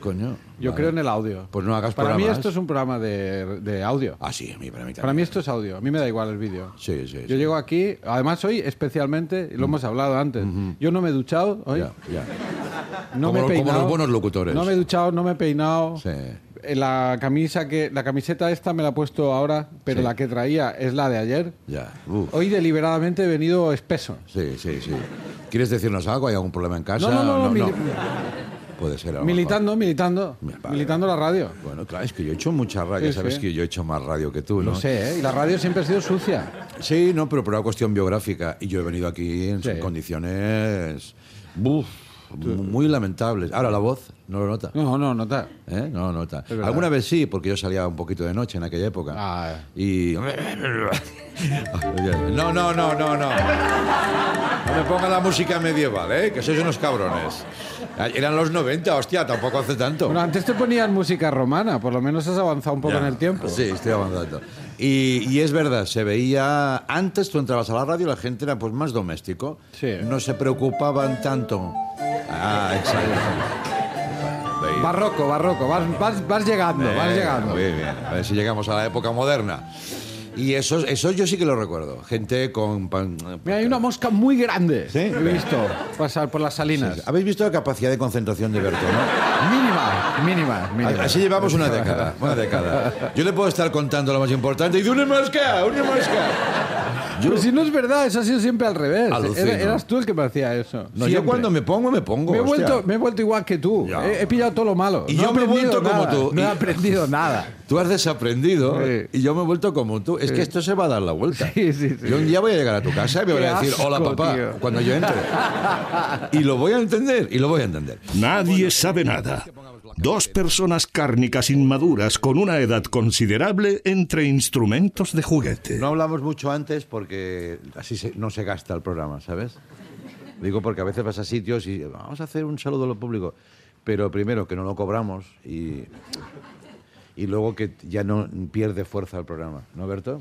Coño. Yo vale. creo en el audio. Pues no hagas Para mí programas. esto es un programa de audio. Ah, sí, para mí también. Para mí esto es audio. A mí me da igual el vídeo. Sí. Yo llego aquí, además hoy especialmente, y lo hemos hablado antes, yo no me he duchado hoy, Ya. no Como me he lo- como peinado. los buenos locutores. No me he duchado, no me he peinado. Sí. La camiseta esta me la he puesto ahora, pero Sí. la que traía es la de ayer. Ya. Uf. Hoy deliberadamente he venido espeso. Sí. ¿Quieres decirnos algo? ¿Hay algún problema en casa? No, Puede ser algo. militando Vale. militando la radio. Bueno, claro, es que yo he hecho mucha radio. Sí, Sabes sí. que yo he hecho más radio que tú, ¿no? Lo sé, ¿eh? Y la radio siempre ha sido sucia. Sí, no, pero por una cuestión biográfica. Y yo he venido aquí en Sí. condiciones muy lamentables. Ahora, la voz no lo nota. No nota. ¿Eh? No lo nota. verdad. Alguna vez sí, porque yo salía un poquito de noche en aquella época. Ah. Y... No. No me pongan la música medieval, ¿eh? Que sois unos cabrones. Eran los 90, hostia, tampoco hace tanto. Bueno, antes te ponían música romana, por lo menos has avanzado un poco Ya. en el tiempo. Sí, estoy avanzando. Y es verdad, se veía... Antes tú entrabas a la radio y la gente era pues más doméstico. Sí. No se preocupaban tanto. Ah, exacto. Barroco, vas llegando, vas llegando. Muy bien. A ver si llegamos a la época moderna. Y eso yo sí que lo recuerdo. Gente con... Mira, hay una mosca muy grande. ¿Sí? He visto pasar por las salinas. ¿Habéis visto la capacidad de concentración de Berto, no? Mínima. Así llevamos una década. Yo le puedo estar contando lo más importante y de una mosca. Pero si no es verdad, eso ha sido siempre al revés. Alucino. Eras tú el que me hacía eso. No, yo Siempre. cuando me pongo. Me he hostia. vuelto igual que tú. Ya. He pillado todo lo malo. Y No yo he me he aprendido vuelto como nada. tú. No he Y- aprendido nada. Tú has desaprendido Sí. y yo me he vuelto como tú. Es que esto se va a dar la vuelta. Sí. Yo un día voy a llegar a tu casa y me voy Qué a decir, asco, hola papá, tío. cuando yo entre. Y lo voy a entender. Nadie sabe nada. Dos personas cárnicas inmaduras con una edad considerable entre instrumentos de juguete. No hablamos mucho antes porque así no se gasta el programa, ¿sabes? Digo porque a veces vas a sitios y vamos a hacer un saludo a lo público. Pero primero que no lo cobramos y luego que ya no pierde fuerza el programa. ¿No, Berto?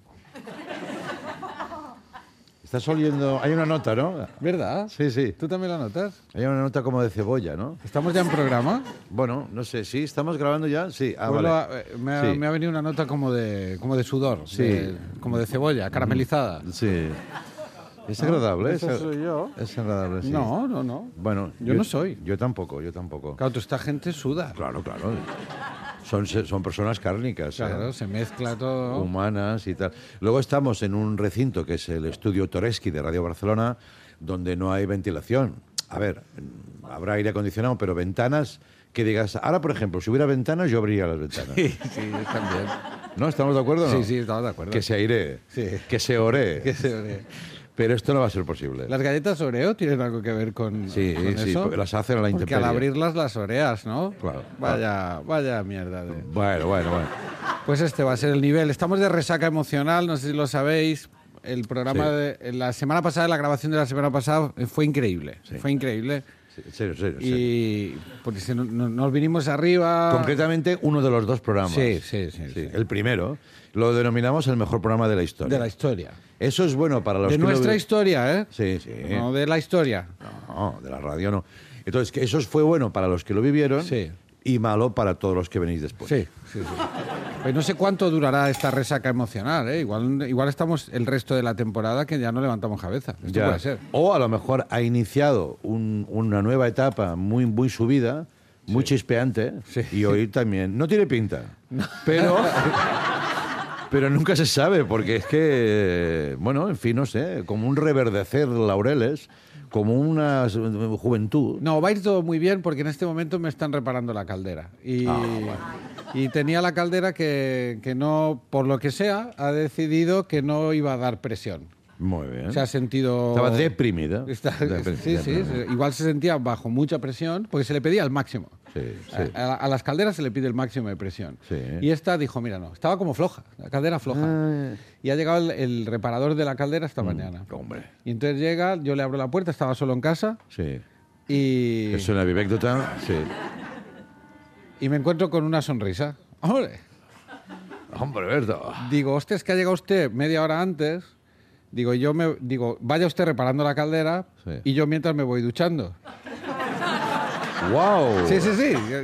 Estás oliendo... Hay una nota, ¿no? ¿Verdad? Sí. ¿Tú también la notas? Hay una nota como de cebolla, ¿no? ¿Estamos ya en programa? Bueno, no sé, ¿sí? ¿Estamos grabando ya? Sí. Ah, Vuelvo vale. Sí. me ha venido una nota como de sudor, Sí. como de cebolla, caramelizada. Sí. Es agradable. ¿Esa soy yo? Es agradable, sí. No. Bueno, Yo no soy. Yo tampoco. Claro, toda esta gente suda. Claro. Son personas cárnicas, Claro, ¿eh? se mezcla todo. Humanas y tal. Luego estamos en un recinto que es el estudio Toreski de Radio Barcelona, donde no hay ventilación. A ver, habrá aire acondicionado, pero ventanas que digas... Ahora, por ejemplo, si hubiera ventanas, yo abriría las ventanas. Sí, también. ¿No? ¿Estamos de acuerdo o no? Sí, estamos de acuerdo. Que se airee. Sí. Que se oree. Que se ore. Pero esto no va a ser posible. ¿Las galletas Oreo tienen algo que ver con, Sí, con sí, eso? las hacen a la Porque intemperie. al abrirlas las oreas, ¿no? Claro. Vaya mierda. Bueno. Pues este va a ser el nivel. Estamos de resaca emocional, no sé si lo sabéis. El programa Sí. la semana pasada, la grabación de la semana pasada fue increíble. Sí. Fue increíble. Sí, serio. Y porque si nos vinimos arriba... Concretamente, uno de los dos programas. Sí. El primero lo denominamos el mejor programa de la historia. De la historia. Eso es bueno para los De que lo nuestra vi- historia, ¿eh? Sí. No de la historia. No, de la radio no. Entonces, que eso fue bueno para los que lo vivieron Sí. y malo para todos los que venís después. Sí. Pues no sé cuánto durará esta resaca emocional, ¿eh? Igual estamos el resto de la temporada que ya no levantamos cabeza. Esto Ya. puede ser. O a lo mejor ha iniciado una nueva etapa muy subida, muy chispeante, Sí. y hoy también. No tiene pinta, pero nunca se sabe, porque es que, bueno, en fin, no sé, como un reverdecer de laureles, como una juventud. No, va a ir todo muy bien porque en este momento me están reparando la caldera. Y tenía la caldera que no, por lo que sea, ha decidido que no iba a dar presión. Muy bien. Se ha sentido... Estaba deprimida. Sí, igual se sentía bajo mucha presión porque se le pedía el máximo. Sí. A las calderas se le pide el máximo de presión. Sí. Y esta dijo, mira, no, estaba como floja, la caldera floja. Ah. Y ha llegado el reparador de la caldera esta mañana. Hombre. Y entonces llega, yo le abro la puerta, estaba solo en casa Sí. y Es una anécdota. Sí. me encuentro con una sonrisa. ¡Hombre! Hombre, Berto. Digo, hostia, es que ha llegado usted media hora antes. Digo, vaya usted reparando la caldera Sí. y yo mientras me voy duchando. ¡Wow! Sí.